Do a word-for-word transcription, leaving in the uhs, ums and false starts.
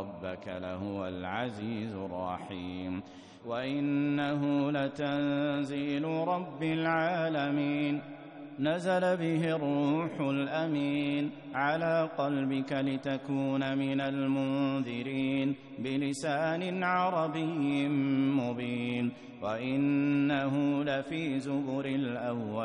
ربك لهو العزيز الرحيم وإنه لتنزيل رب العالمين نزل به الروح الأمين على قلبك لتكون من المنذرين بلسان عربي مبين وإنه لفي زبر الأول